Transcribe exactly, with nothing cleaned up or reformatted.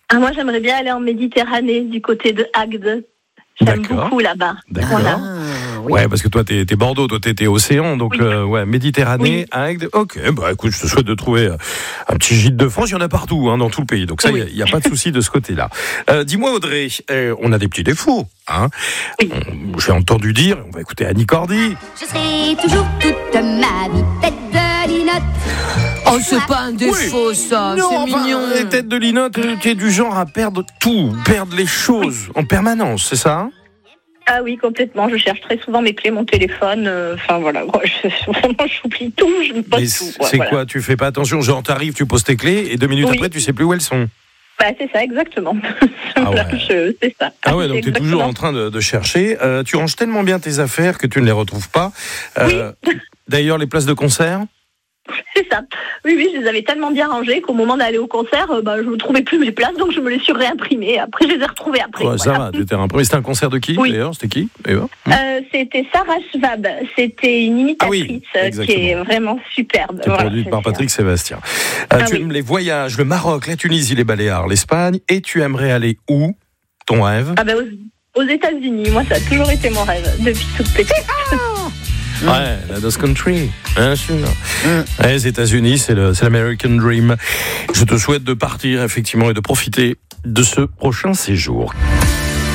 Ah, moi, j'aimerais bien aller en Méditerranée, du côté de Agde. J'aime D'accord. beaucoup là-bas. D'accord. Voilà. Ah, oui. Ouais, parce que toi, t'es, t'es Bordeaux, toi, t'es, t'es océan, donc Oui. euh, ouais, Méditerranée, Agde. Ok, bah écoute, je te souhaite de trouver euh, un petit gîte de France. Il y en a partout, hein, dans tout le pays. Donc ça, il Oui. n'y a, a pas de souci de ce côté-là. Euh, dis-moi, Audrey, euh, on a des petits défauts, hein. Oui. On- j'ai entendu dire, on va écouter Annie Cordy. Je serai toujours toute ma vie tête de linotte. Oh, c'est pas un défaut, ça. Non, C'est enfin, mignon. les têtes de linotte, euh, tu es du genre à perdre tout, perdre les choses en permanence, c'est ça, hein? Ah oui, complètement. Je cherche très souvent mes clés, mon téléphone. euh, Enfin, voilà. Quoi. Je, vraiment, j'oublie tout. Je ne Mais pose tout. quoi, c'est voilà. quoi? Tu fais pas attention, genre t'arrives, tu poses tes clés et deux minutes Oui. après, tu sais plus où elles sont. Bah, c'est ça, exactement. Ah Voilà, ouais. je- c'est ça. Ah ouais, C'est donc tu es toujours exactement. en train de, de chercher. Euh, tu ranges tellement bien tes affaires que tu ne les retrouves pas. Euh, D'ailleurs, les places de concert? C'est ça. Oui, oui, je les avais tellement bien rangées qu'au moment d'aller au concert, euh, bah, je ne trouvais plus mes places, donc je me les suis réimprimées. Après, je les ai retrouvées après. Ouais, ça voilà. va, tu étais imprimé. C'était un concert de qui, Oui. d'ailleurs? C'était qui, d'ailleurs? Euh, c'était Sarah Schwab. C'était une imitatrice Ah oui, euh, qui exactement. est vraiment superbe. Qui est Voilà, produite par c'est- Patrick Sébastien. Euh, Ah tu oui. aimes les voyages, le Maroc, la Tunisie, les Baléares, l'Espagne, et tu aimerais aller où? Ton rêve? Ah bah, aux, aux États-Unis, moi, ça a toujours été mon rêve depuis toute petite. Ouais, la Dust Country, bien sûr. Mm. Ouais, les États-Unis, c'est le, c'est l'American Dream. Je te souhaite de partir, effectivement, et de profiter de ce prochain séjour.